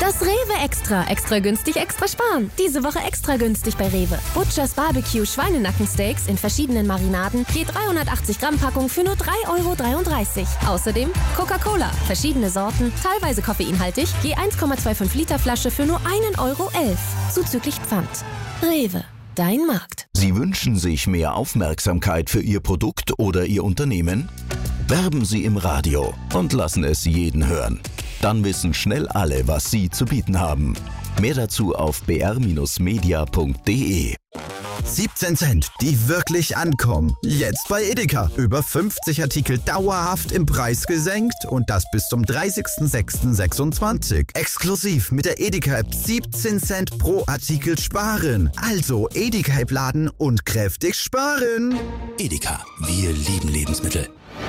Das Rewe Extra. Extra günstig, extra sparen. Diese Woche extra günstig bei Rewe. Butchers Barbecue Schweinenackensteaks in verschiedenen Marinaden. Je 380 Gramm Packung für nur 3,33 €. Außerdem Coca-Cola. Verschiedene Sorten, teilweise koffeinhaltig. Je 1,25 Liter Flasche für nur 1,11 €. Zuzüglich Pfand. Rewe. Dein Markt. Sie wünschen sich mehr Aufmerksamkeit für Ihr Produkt oder Ihr Unternehmen? Werben Sie im Radio und lassen es jeden hören. Dann wissen schnell alle, was Sie zu bieten haben. Mehr dazu auf br-media.de. 17 Cent, die wirklich ankommen. Jetzt bei Edeka. Über 50 Artikel dauerhaft im Preis gesenkt und das bis zum 30.06.26. Exklusiv mit der Edeka-App 17 Cent pro Artikel sparen. Also Edeka-App laden und kräftig sparen. Edeka, wir lieben Lebensmittel.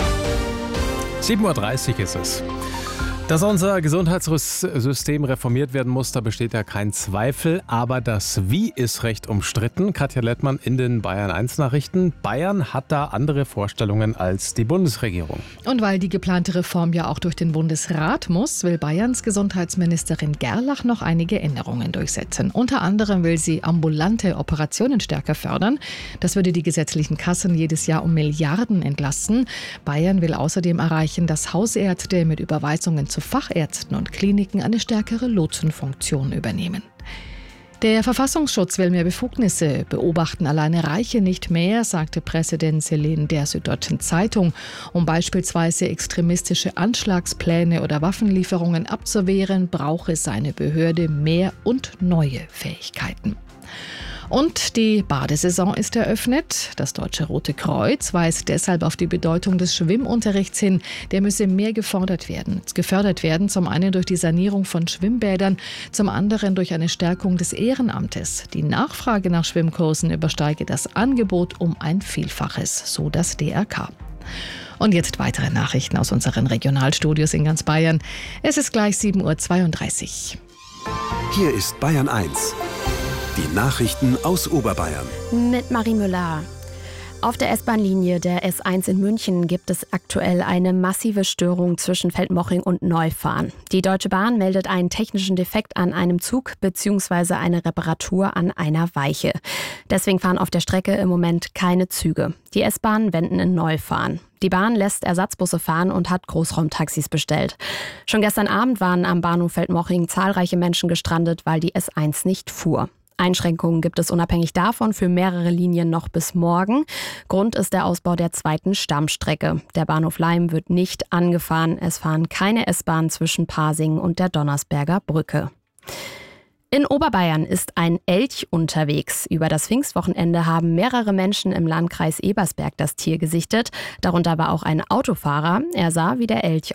7:30 Uhr ist es. Dass unser Gesundheitssystem reformiert werden muss, da besteht ja kein Zweifel. Aber das Wie ist recht umstritten. Katja Lettmann in den Bayern 1 Nachrichten. Bayern hat da andere Vorstellungen als die Bundesregierung. Und weil die geplante Reform ja auch durch den Bundesrat muss, will Bayerns Gesundheitsministerin Gerlach noch einige Änderungen durchsetzen. Unter anderem will sie ambulante Operationen stärker fördern. Das würde die gesetzlichen Kassen jedes Jahr um Milliarden entlasten. Bayern will außerdem erreichen, dass Hausärzte mit Überweisungen zu Fachärzten und Kliniken eine stärkere Lotsenfunktion übernehmen. Der Verfassungsschutz will mehr Befugnisse. Beobachten alleine reiche nicht mehr, sagte Präsident Selin der Süddeutschen Zeitung. Um beispielsweise extremistische Anschlagspläne oder Waffenlieferungen abzuwehren, brauche seine Behörde mehr und neue Fähigkeiten. Und die Badesaison ist eröffnet. Das Deutsche Rote Kreuz weist deshalb auf die Bedeutung des Schwimmunterrichts hin. Der müsse mehr gefördert werden. Zum einen durch die Sanierung von Schwimmbädern, zum anderen durch eine Stärkung des Ehrenamtes. Die Nachfrage nach Schwimmkursen übersteige das Angebot um ein Vielfaches, so das DRK. Und jetzt weitere Nachrichten aus unseren Regionalstudios in ganz Bayern. Es ist gleich 7:32 Uhr. Hier ist Bayern 1. Die Nachrichten aus Oberbayern. Mit Marie Müller. Auf der S-Bahn-Linie der S1 in München gibt es aktuell eine massive Störung zwischen Feldmoching und Neufahren. Die Deutsche Bahn meldet einen technischen Defekt an einem Zug bzw. eine Reparatur an einer Weiche. Deswegen fahren auf der Strecke im Moment keine Züge. Die S-Bahnen wenden in Neufahren. Die Bahn lässt Ersatzbusse fahren und hat Großraumtaxis bestellt. Schon gestern Abend waren am Bahnhof Feldmoching zahlreiche Menschen gestrandet, weil die S1 nicht fuhr. Einschränkungen gibt es unabhängig davon für mehrere Linien noch bis morgen. Grund ist der Ausbau der zweiten Stammstrecke. Der Bahnhof Laim wird nicht angefahren. Es fahren keine S-Bahnen zwischen Pasing und der Donnersberger Brücke. In Oberbayern ist ein Elch unterwegs. Über das Pfingstwochenende haben mehrere Menschen im Landkreis Ebersberg das Tier gesichtet. Darunter war auch ein Autofahrer. Er sah, wie der Elch